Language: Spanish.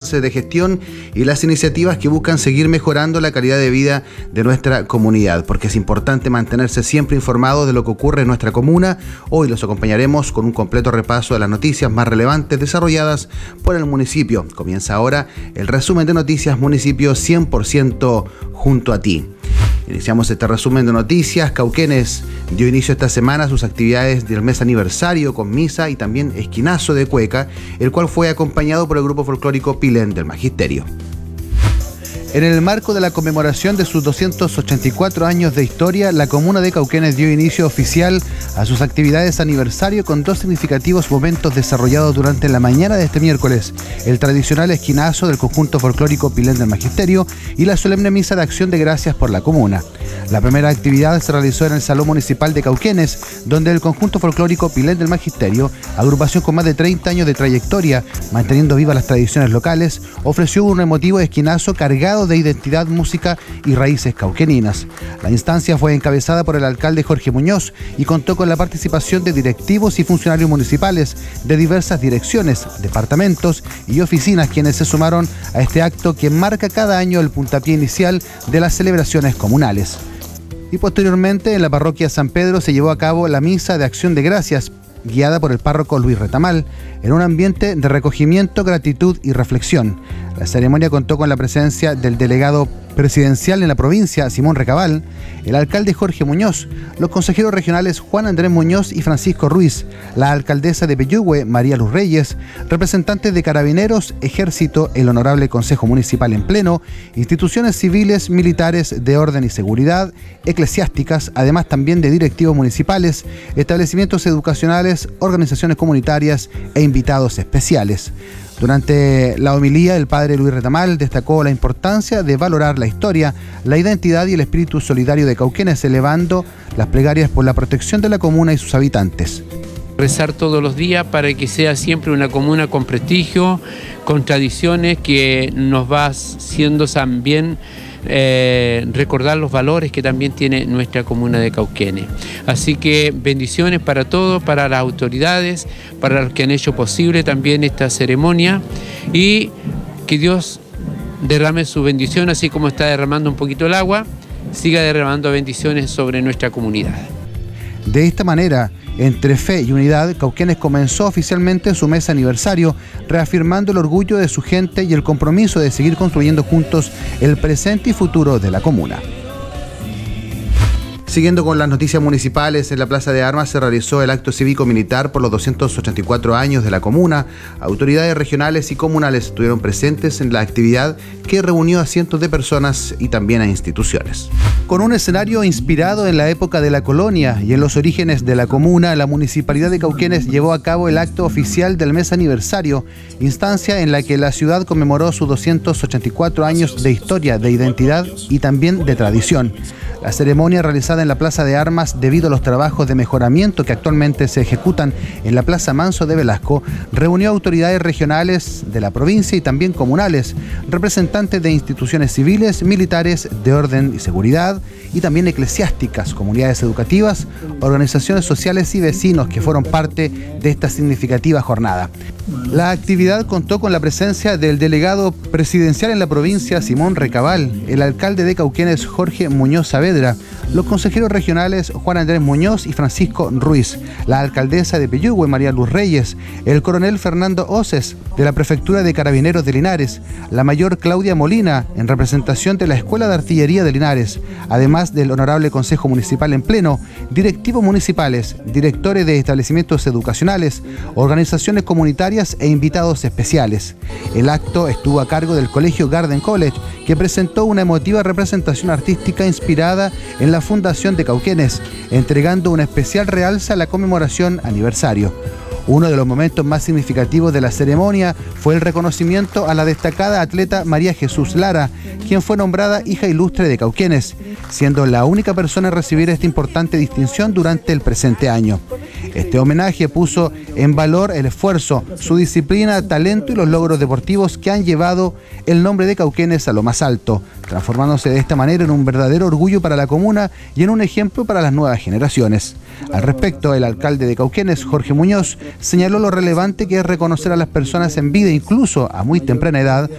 programas de gestión y las iniciativas que buscan seguir mejorando la calidad de vida de nuestra comunidad, porque es importante mantenerse siempre informado de lo que ocurre en nuestra comuna. Hoy los acompañaremos con un completo repaso de las noticias más relevantes desarrolladas por el municipio. Comienza ahora el resumen de Noticias Municipio 100% junto a ti. Iniciamos este resumen de noticias. Cauquenes dio inicio esta semana a sus actividades del mes aniversario con misa y también esquinazo de cueca, el cual fue acompañado por el grupo folclórico Pilén del Magisterio. En el marco de la conmemoración de sus 284 años de historia, la comuna de Cauquenes dio inicio oficial a sus actividades aniversario con dos significativos momentos desarrollados durante la mañana de este miércoles: el tradicional esquinazo del conjunto folclórico Pilén del Magisterio y la solemne misa de acción de gracias por la comuna. La primera actividad se realizó en el Salón Municipal de Cauquenes, donde el conjunto folclórico Pilén del Magisterio, agrupación con más de 30 años de trayectoria, manteniendo vivas las tradiciones locales, ofreció un emotivo esquinazo cargado de identidad, música y raíces cauqueninas. La instancia fue encabezada por el alcalde Jorge Muñoz y contó con la participación de directivos y funcionarios municipales de diversas direcciones, departamentos y oficinas, quienes se sumaron a este acto que marca cada año el puntapié inicial de las celebraciones comunales. Y posteriormente en la parroquia San Pedro se llevó a cabo la misa de acción de gracias, guiada por el párroco Luis Retamal, en un ambiente de recogimiento, gratitud y reflexión. La ceremonia contó con la presencia del delegado presidencial en la provincia, Simón Recabal, el alcalde Jorge Muñoz, los consejeros regionales Juan Andrés Muñoz y Francisco Ruiz, la alcaldesa de Peyúgue, María Luz Reyes, representantes de Carabineros, Ejército, el Honorable Consejo Municipal en pleno, instituciones civiles, militares de orden y seguridad, eclesiásticas, además también de directivos municipales, establecimientos educacionales, organizaciones comunitarias e invitados especiales. Durante la homilía, el padre Luis Retamal destacó la importancia de valorar la historia, la identidad y el espíritu solidario de Cauquenes, elevando las plegarias por la protección de la comuna y sus habitantes. Rezar todos los días para que sea siempre una comuna con prestigio, con tradiciones, que nos va haciendo también recordar los valores que también tiene nuestra comuna de Cauquenes. Así que bendiciones para todos, para las autoridades, para los que han hecho posible también esta ceremonia, y que Dios derrame su bendición, así como está derramando un poquito el agua, siga derramando bendiciones sobre nuestra comunidad. De esta manera, entre fe y unidad, Cauquenes comenzó oficialmente su mes aniversario, reafirmando el orgullo de su gente y el compromiso de seguir construyendo juntos el presente y futuro de la comuna. Siguiendo con las noticias municipales, en la Plaza de Armas se realizó el acto cívico-militar por los 284 años de la comuna. Autoridades regionales y comunales estuvieron presentes en la actividad, que reunió a cientos de personas y también a instituciones. Con un escenario inspirado en la época de la colonia y en los orígenes de la comuna, la Municipalidad de Cauquenes llevó a cabo el acto oficial del mes aniversario, instancia en la que la ciudad conmemoró sus 284 años de historia, de identidad y también de tradición. La ceremonia, realizada en la Plaza de Armas debido a los trabajos de mejoramiento que actualmente se ejecutan en la Plaza Manso de Velasco, reunió autoridades regionales de la provincia y también comunales, representantes de instituciones civiles, militares, de orden y seguridad, y también eclesiásticas, comunidades educativas, organizaciones sociales y vecinos que fueron parte de esta significativa jornada. La actividad contó con la presencia del delegado presidencial en la provincia, Simón Recabal, el alcalde de Cauquenes, Jorge Muñoz Saavedra, los consejeros regionales Juan Andrés Muñoz y Francisco Ruiz, la alcaldesa de Peyúgue, María Luz Reyes, el coronel Fernando Oces, de la Prefectura de Carabineros de Linares, la mayor Claudia Molina, en representación de la Escuela de Artillería de Linares, además del Honorable Consejo Municipal en pleno, directivos municipales, directores de establecimientos educacionales, organizaciones comunitarias e invitados especiales. El acto estuvo a cargo del Colegio Garden College, que presentó una emotiva representación artística inspirada en la Fundación de Cauquenes, entregando una especial realza a la conmemoración aniversario. Uno de los momentos más significativos de la ceremonia fue el reconocimiento a la destacada atleta María Jesús Lara, quien fue nombrada hija ilustre de Cauquenes, siendo la única persona en recibir esta importante distinción durante el presente año. Este homenaje puso en valor el esfuerzo, su disciplina, talento y los logros deportivos que han llevado el nombre de Cauquenes a lo más alto, transformándose de esta manera en un verdadero orgullo para la comuna y en un ejemplo para las nuevas generaciones. Al respecto, el alcalde de Cauquenes, Jorge Muñoz, señaló lo relevante que es reconocer a las personas en vida, incluso a muy temprana edad,